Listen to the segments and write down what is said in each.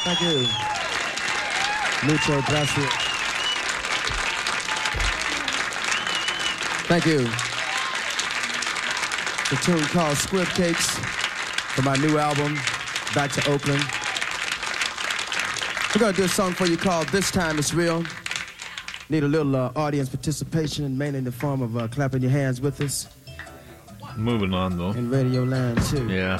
Thank you. Mucho gracias. Thank you. The tune called Squib Cakes from my new album, Back to Oakland. We're going to do a song for you called This Time It's Real. Need a little audience participation, mainly in the form of clapping your hands with us. Moving on, though. In Radio Land, too. Yeah.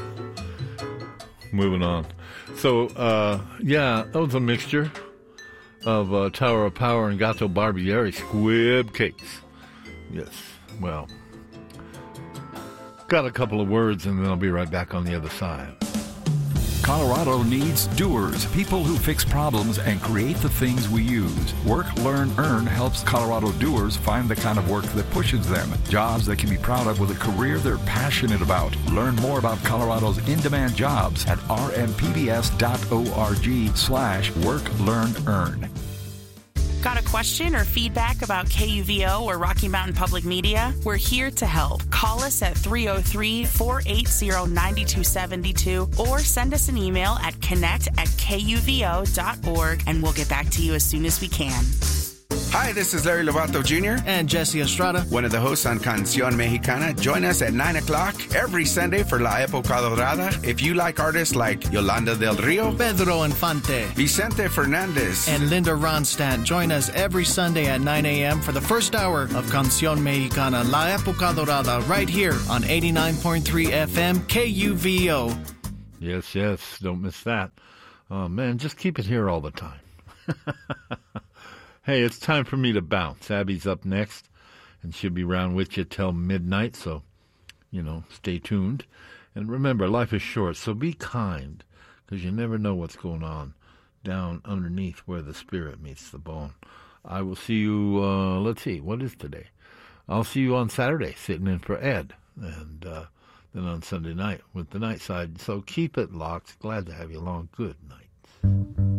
Moving on. So, that was a mixture of Tower of Power and Gato Barbieri Squib Cakes. Yes, well, got a couple of words and then I'll be right back on the other side. Colorado needs doers, people who fix problems and create the things we use. Work, Learn, Earn helps Colorado doers find the kind of work that pushes them. Jobs they can be proud of with a career they're passionate about. Learn more about Colorado's in-demand jobs at rmpbs.org/work, learn, earn. Got a question or feedback about KUVO or Rocky Mountain Public Media? We're here to help. Call us at 303-480-9272 or send us an email at connect@kuvo.org and we'll get back to you as soon as we can. Hi, this is Larry Lovato Jr. and Jesse Estrada, one of the hosts on Canción Mexicana. Join us at 9 o'clock every Sunday for La Época Dorada. If you like artists like Yolanda del Rio, Pedro Infante, Vicente Fernandez, and Linda Ronstadt, join us every Sunday at 9 a.m. for the first hour of Canción Mexicana, La Época Dorada, right here on 89.3 FM KUVO. Yes, don't miss that. Oh, man, just keep it here all the time. Hey, it's time for me to bounce. Abby's up next, and she'll be around with you till midnight, so, stay tuned. And remember, life is short, so be kind, because you never know what's going on down underneath where the spirit meets the bone. I will see you, let's see, what is today? I'll see you on Saturday, sitting in for Ed, and then on Sunday night with the night side. So keep it locked. Glad to have you along. Good night.